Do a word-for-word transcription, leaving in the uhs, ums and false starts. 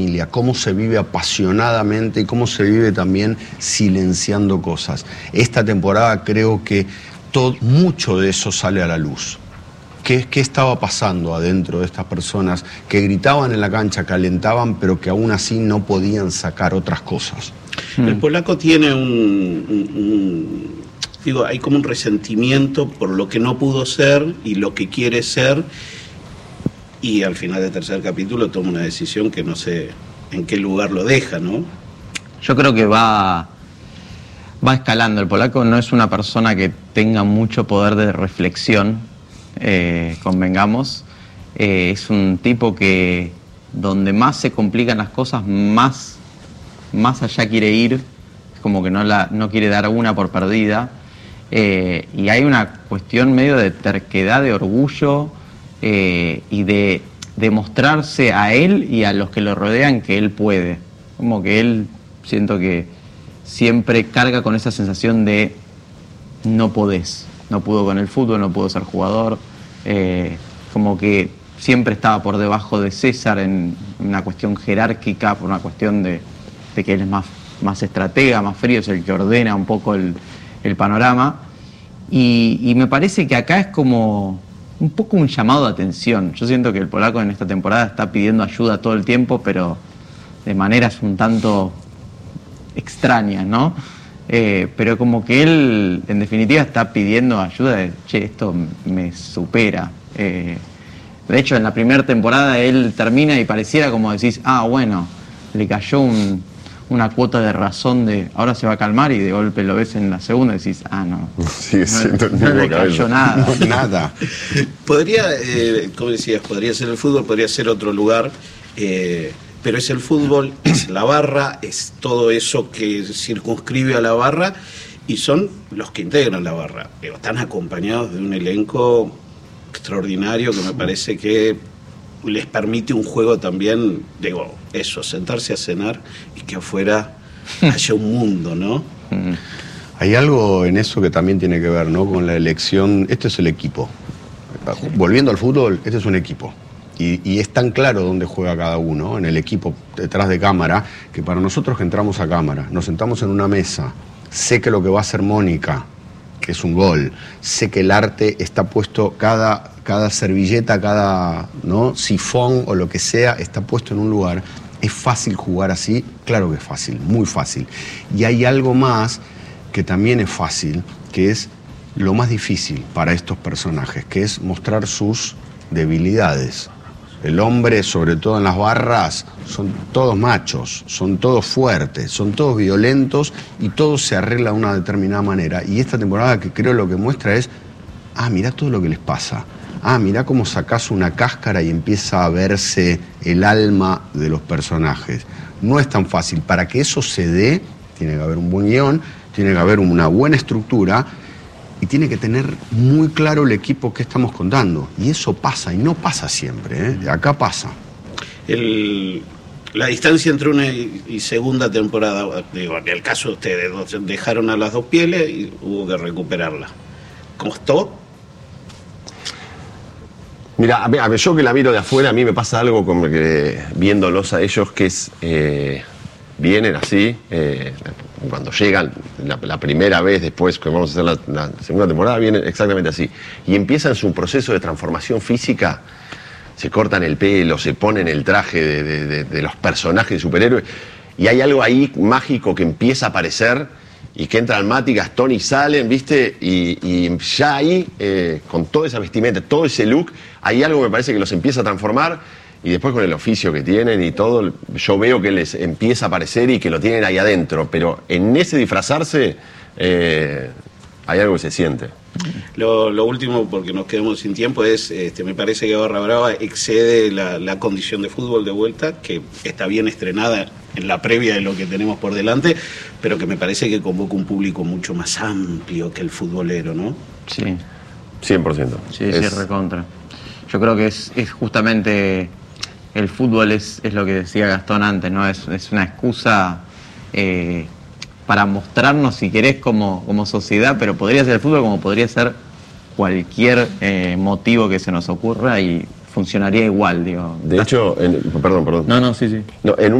cómo se vive apasionadamente y cómo se vive también silenciando cosas. Esta temporada creo que todo, mucho de eso sale a la luz. ¿Qué, ¿Qué estaba pasando adentro de estas personas que gritaban en la cancha, que alentaban, pero que aún así no podían sacar otras cosas? El polaco tiene un, un, un... Digo, hay como un resentimiento por lo que no pudo ser y lo que quiere ser, y al final del tercer capítulo toma una decisión que no sé en qué lugar lo deja, ¿no? Yo creo que va, va escalando. El polaco no es una persona que tenga mucho poder de reflexión, eh, convengamos. Eh, es un tipo que donde más se complican las cosas, más, más allá quiere ir, es como que no, la, no quiere dar una por perdida. Eh, y hay una cuestión medio de terquedad, de orgullo eh, y de demostrarse a él y a los que lo rodean que él puede. Como que él, siento que siempre carga con esa sensación de no podés. No pudo con el fútbol, no pudo ser jugador. Eh, como que siempre estaba por debajo de César en una cuestión jerárquica, por una cuestión de, de que él es más, más estratega, más frío, es el que ordena un poco el... el panorama, y, y me parece que acá es como un poco un llamado de atención. Yo siento que el polaco en esta temporada está pidiendo ayuda todo el tiempo, pero de maneras un tanto extrañas, ¿no? Eh, pero como que él, en definitiva, está pidiendo ayuda de, che, esto me supera. Eh, de hecho, en la primera temporada él termina y pareciera como decís, ah, bueno, le cayó un... una cuota de razón de ahora se va a calmar, y de golpe lo ves en la segunda y decís, ah, no, sigue siendo no, no le cayó nada. No, nada. Podría, eh, como decías, podría ser el fútbol, podría ser otro lugar, eh, pero es el fútbol, es la barra, es todo eso que circunscribe a la barra, y son los que integran la barra, pero están acompañados de un elenco extraordinario que me parece que les permite un juego también, digo, eso, sentarse a cenar y que afuera haya un mundo, ¿no? Hay algo en eso que también tiene que ver, ¿no? Con la elección. Este es el equipo. Sí. Volviendo al fútbol, este es un equipo. Y, y es tan claro dónde juega cada uno, en el equipo detrás de cámara, que para nosotros que entramos a cámara, nos sentamos en una mesa, sé que lo que va a hacer Mónica, que es un gol, sé que el arte está puesto, cada, cada servilleta, cada, ¿no?, sifón o lo que sea, está puesto en un lugar. ¿Es fácil jugar así? Claro que es fácil, muy fácil. Y hay algo más que también es fácil, que es lo más difícil para estos personajes, que es mostrar sus debilidades. El hombre, sobre todo en las barras, son todos machos, son todos fuertes, son todos violentos, y todo se arregla de una determinada manera. Y esta temporada, que creo lo que muestra es, ah, mirá todo lo que les pasa. Ah, mirá cómo sacás una cáscara y empieza a verse el alma de los personajes. No es tan fácil. Para que eso se dé, tiene que haber un buen guión, tiene que haber una buena estructura, y tiene que tener muy claro el equipo que estamos contando. Y eso pasa, y no pasa siempre, ¿eh? Acá pasa. El, la distancia entre una y, y segunda temporada, digo, en el caso de ustedes, dejaron a las dos pieles y hubo que recuperarla. ¿Costó? Mira, a mí, a mí, yo que la miro de afuera, a mí me pasa algo como que viéndolos a ellos, que es, eh, vienen así, eh, cuando llegan la, la primera vez, después que vamos a hacer la, la segunda temporada, vienen exactamente así. Y empiezan su proceso de transformación física, se cortan el pelo, se ponen el traje de, de, de, de los personajes de superhéroes, y hay algo ahí mágico que empieza a aparecer, y que entran Mati, Gastón y salen, ¿viste? Y, y ya ahí, eh, con toda esa vestimenta, todo ese look, hay algo que me parece que los empieza a transformar. Y después con el oficio que tienen y todo, yo veo que les empieza a aparecer y que lo tienen ahí adentro. Pero en ese disfrazarse, eh, hay algo que se siente. Lo, lo último, porque nos quedamos sin tiempo, es, este, me parece que Barra Brava excede la, la condición de fútbol de vuelta, que está bien estrenada en la previa de lo que tenemos por delante, pero que me parece que convoca un público mucho más amplio que el futbolero, ¿no? Sí. cien por ciento. Sí, es... sí, recontra. Yo creo que es, es justamente... El fútbol es, es lo que decía Gastón antes, ¿no? Es, es una excusa eh, para mostrarnos, si querés, como, como sociedad, pero podría ser el fútbol como podría ser cualquier eh, motivo que se nos ocurra, y funcionaría igual, digo. De hecho, en- perdón, perdón. No, no, sí, sí. No, en